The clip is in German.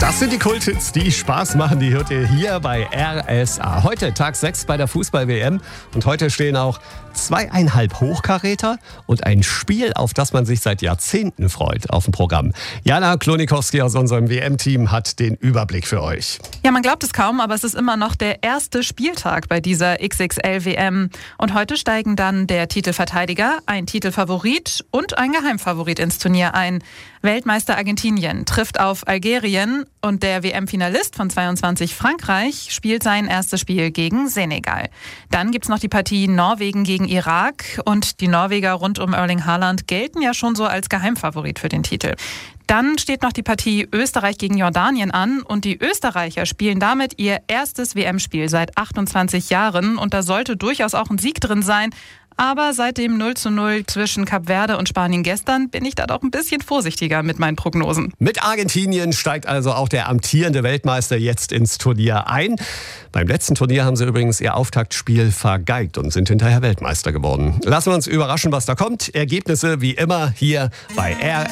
Das sind die Kulthits, die Spaß machen. Die hört ihr hier bei RSA. Heute Tag 6 bei der Fußball-WM. Und heute stehen auch 2,5 Hochkaräter und ein Spiel, auf das man sich seit Jahrzehnten freut, auf dem Programm. Jana Klonikowski aus unserem WM-Team hat den Überblick für euch. Ja, man glaubt es kaum, aber es ist immer noch der erste Spieltag bei dieser XXL-WM. Und heute steigen dann der Titelverteidiger, ein Titelfavorit und ein Geheimfavorit ins Turnier ein. Weltmeister Argentinien trifft auf Algerien und der WM-Finalist von 22 Frankreich spielt sein erstes Spiel gegen Senegal. Dann gibt's noch die Partie Norwegen gegen Irak und die Norweger rund um Erling Haaland gelten ja schon so als Geheimfavorit für den Titel. Dann steht noch die Partie Österreich gegen Jordanien an und die Österreicher spielen damit ihr erstes WM-Spiel seit 28 Jahren und da sollte durchaus auch ein Sieg drin sein. Aber seit dem 0:0 zwischen Kap Verde und Spanien gestern bin ich da doch ein bisschen vorsichtiger mit meinen Prognosen. Mit Argentinien steigt also auch der amtierende Weltmeister jetzt ins Turnier ein. Beim letzten Turnier haben sie übrigens ihr Auftaktspiel vergeigt und sind hinterher Weltmeister geworden. Lassen wir uns überraschen, was da kommt. Ergebnisse wie immer hier bei RSA.